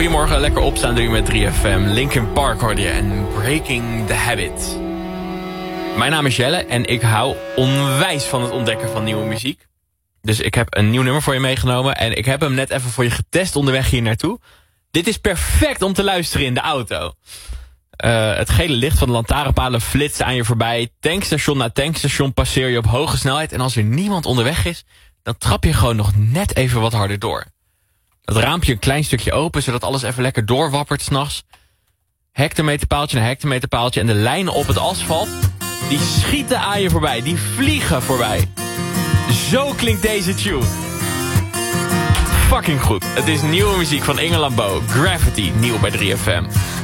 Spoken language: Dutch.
Goedemorgen, lekker opstaan doe je met 3FM. Linkin Park hoorde je en Breaking the Habit. Mijn naam is Jelle en ik hou onwijs van het ontdekken van nieuwe muziek. Dus ik heb een nieuw nummer voor je meegenomen en ik heb hem net even voor je getest onderweg hier naartoe. Dit is perfect om te luisteren in de auto. Het gele licht van de lantaarnpalen flitst aan je voorbij. Tankstation na tankstation passeer je op hoge snelheid. En als er niemand onderweg is, dan trap je gewoon nog net even wat harder door. Het raampje een klein stukje open, zodat alles even lekker doorwappert 's nachts. Hectometerpaaltje naar hectometerpaaltje. En de lijnen op het asfalt, die schieten aan je voorbij. Die vliegen voorbij. Zo klinkt deze tune. Fucking goed. Het is nieuwe muziek van Inge Lambeau. Gravity, nieuw bij 3FM.